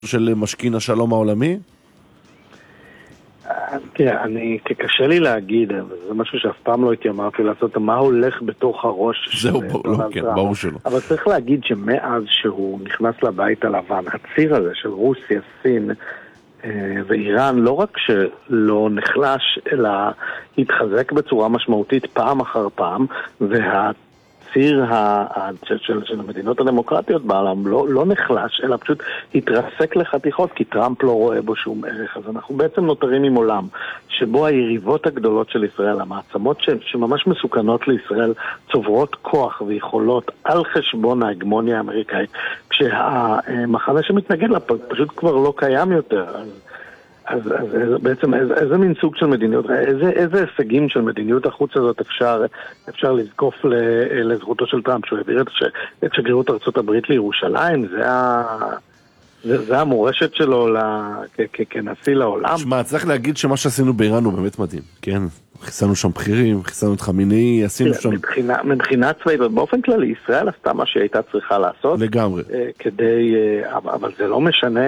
של משכין השלום העולמי? תראה, קשה לי להגיד, זה משהו שאף פעם לא התיימרתי לעשות, מה הולך בתוך הראש. זהו, כן, ברור שלא. אבל צריך להגיד שמאז שהוא נכנס לבית הלבן, הציר הזה של רוסיה, סין ואיראן, לא רק שלא נחלש, אלא התחזק בצורה משמעותית פעם אחר פעם, ציר של המדינות הדמוקרטיות בעולם לא נחלש, אלא פשוט התרסק לחתיכות, כי טראמפ לא רואה בו שום ערך. אז אנחנו בעצם נותרים עם עולם שבו היריבות הגדולות של ישראל, המעצמות שממש מסוכנות לישראל, צוברות כוח ויכולות על חשבון ההגמוניה האמריקאית, כשהמחנה שמתנגד לה פשוט כבר לא קיים יותר. אז בעצם איזה מין סוג של מדיניות, איזה הישגים של מדיניות החוץ הזאת אפשר לזקוף לזכותו של טראמפ, שהוא העביר את שגרירות ארצות הברית לירושלים, זה המורשת שלו כנשיא לעולם. שמע, צריך להגיד שמה שעשינו באיראן הוא באמת מדהים, כן? חיסנו שם בכירים, חיסנו את חמיני, עשינו שם... מבחינה צבאית, באופן כללי, ישראל עשתה מה שהיא הייתה צריכה לעשות. לגמרי. אבל זה לא משנה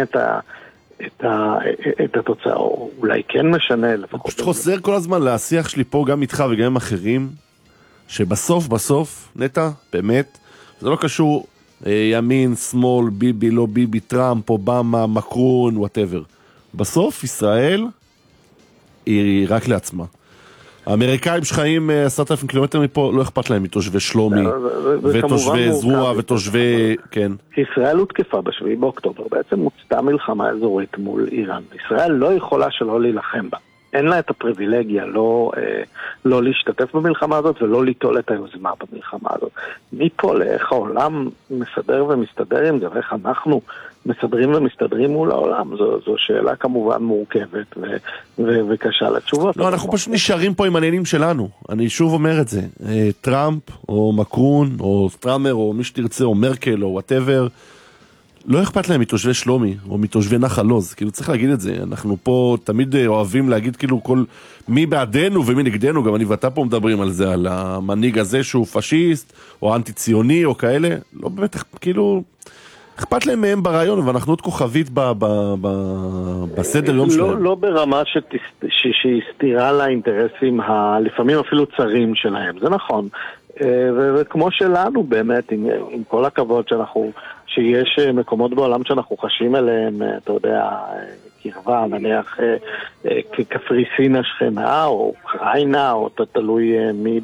את התוצאה, או אולי כן משנה לפחות. פשוט חוזר כל הזמן להשיח שלי פה גם איתך וגם עם אחרים, שבסוף, נטע, באמת, זה לא קשור ימין, שמאל, ביבי, לא ביבי, טראמפ, אובמה, מקרון, whatever. בסוף ישראל היא רק לעצמה. האמריקאים שחיים 10,000 קילומטר מפה, לא אכפת להם מתושבי שלומי, ותושבי זרוע, ותושבי... כן. ישראל הותקפה ב7 באוקטובר, בעצם מוצתה מלחמה אזורית מול איראן. ישראל לא יכולה שלא להילחם בה. אין לה את הפריבילגיה לא להשתתף במלחמה הזאת ולא ליטול את היוזמה במלחמה הזאת. מפה לאיך העולם מסדר ומסתדר עם זה, ואיך אנחנו מסדרים ומסתדרים מול העולם, זו שאלה כמובן מורכבת וקשה לתשובות. לא, אנחנו פשוט נשארים פה עם העניינים שלנו. אני שוב אומר את זה. טראמפ או מקרון או טראמר או מי שתרצה או מרקל או whatever, לא אכפת להם מתושבי שלומי או מתושבי נחל עוז, כאילו צריך להגיד את זה. אנחנו פה תמיד אוהבים להגיד כאילו מי בעדנו ומי נגדנו, גם אני ואתה פה מדברים על זה, על המנהיג הזה שהוא פשיסט או אנטי ציוני או כאלה, לא באמת כאילו אכפת להם מהם ברעיון, ואנחנו עוד כוכבית בסדר יום שלהם. לא ברמה שהיא סתירה לאינטרסים לפעמים אפילו צרים שלהם, זה נכון. וכמו שלנו באמת, עם כל הכבוד שיש מקומות בעולם שאנחנו חשים אליהם, אתה יודע, קרבה, נניח כקפריסין השכנה, או אוקראינה, או תלוי מי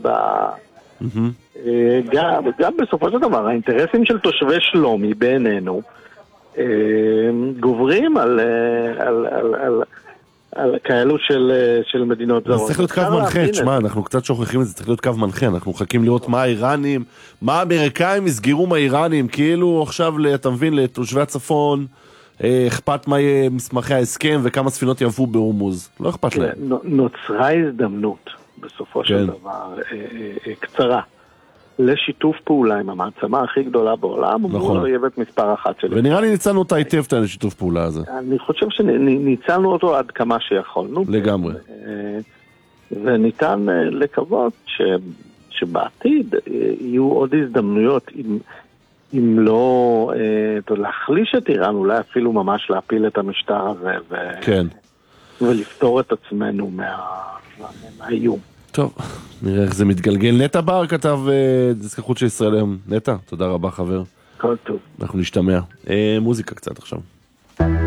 גם בסופו של דבר, האינטרסים של תושבי שלומי בעינינו גוברים על כאלו של מדינות זרות. זה צריך להיות קו מנחה, תשמע, אנחנו קצת שוכחים את זה, צריך להיות קו מנחה, אנחנו מחכים לראות מה האיראנים, מה האמריקאים יסגרו מהאיראנים, כאילו עכשיו, אתה מבין, לתושבי הצפון, אכפת מה יהיה מסמכי ההסכם וכמה ספינות יעברו בהורמוז, לא אכפת להם. נוצרה הזדמנות, בסופו של דבר, קצרה, לשיתוף פעולה עם המעצמה הכי גדולה בעולם, נכון. הוא אויבת מספר אחת שלי. ונראה לי ניצלנו אותה היטב את השיתוף פעולה הזה. אני חושב שניצלנו אותו עד כמה שיכולנו. לגמרי. וניתן לקוות שבעתיד יהיו עוד הזדמנויות, אם לא להחליש את איראן, אולי אפילו ממש להפיל את המשטר הזה כן. ולפתור את עצמנו מהאיום. טוב, נראה איך זה מתגלגל. נטע בר כתב דיסק החוץ של ישראל היום. נטע, תודה רבה חבר. כל טוב. אנחנו נשתמע. מוזיקה קצת עכשיו.